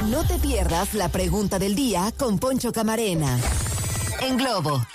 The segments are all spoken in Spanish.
No te pierdas la pregunta del día con Poncho Camarena. En Globo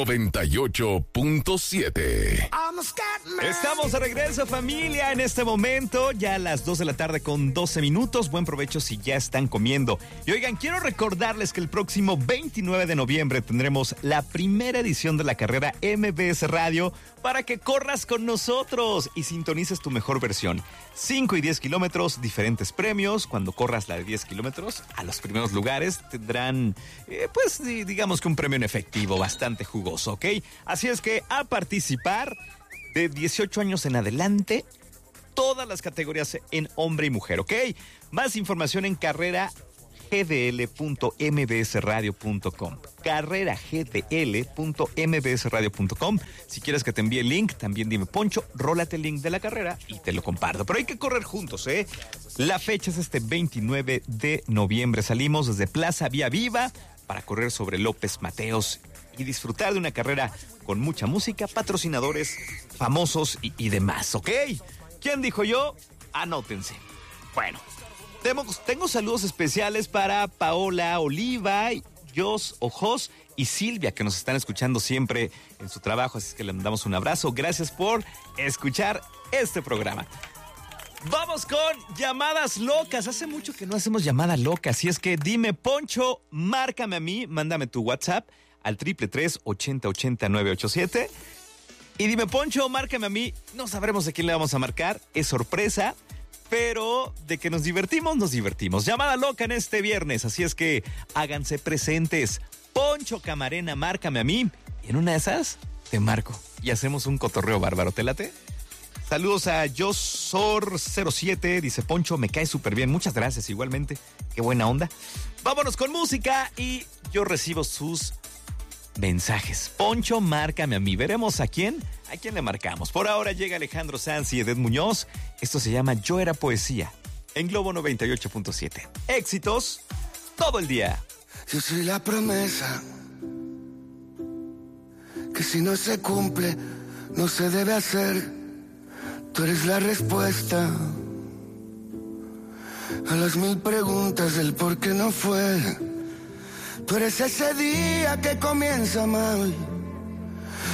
98.7. Estamos de regreso, familia, en este momento, ya a las 2 de la tarde con 12 minutos. Buen provecho si ya están comiendo. Y oigan, quiero recordarles que el próximo 29 de noviembre tendremos la primera edición de la carrera MBS Radio para que corras con nosotros y sintonices tu mejor versión. 5 y 10 kilómetros, diferentes premios. Cuando corras la de 10 kilómetros, a los primeros lugares tendrán, digamos que un premio en efectivo bastante jugoso, ¿ok? Así es que a participar de 18 años en adelante, todas las categorías en hombre y mujer, ¿ok? Más información en carreragdl.mbsradio.com. carreragdl.mbsradio.com. Si quieres que te envíe el link, también dime, Poncho, rólate el link de la carrera y te lo comparto. Pero hay que correr juntos, ¿eh? La fecha es este 29 de noviembre. Salimos desde Plaza Vía Viva para correr sobre López Mateos y disfrutar de una carrera con mucha música, patrocinadores famosos y demás, ¿ok? ¿Quién dijo yo? Anótense. Bueno, tengo saludos especiales para Paola Oliva, Jos Ojos y Silvia, que nos están escuchando siempre en su trabajo, así que le mandamos un abrazo. Gracias por escuchar este programa. Vamos con llamadas locas. Hace mucho que no hacemos llamadas locas, así es que dime, Poncho, márcame a mí, mándame tu WhatsApp al 333-8080-987. Y dime, Poncho, márcame a mí. No sabremos de quién le vamos a marcar. Es sorpresa, pero de que nos divertimos, nos divertimos. Llamada loca en este viernes, así es que háganse presentes. Poncho Camarena, márcame a mí. Y en una de esas, te marco. Y hacemos un cotorreo bárbaro. ¿Te late? Saludos a Josor07. Dice, Poncho, me cae súper bien. Muchas gracias, igualmente. Qué buena onda. Vámonos con música y yo recibo sus mensajes. Poncho, márcame a mí. Veremos a quién le marcamos. Por ahora llega Alejandro Sanz y Edeth Muñoz. Esto se llama Yo Era Poesía en Globo 98.7. Éxitos todo el día. Yo soy la promesa que si no se cumple no se debe hacer. Tú eres la respuesta a las 1000 preguntas del por qué no fue. Tú eres ese día que comienza mal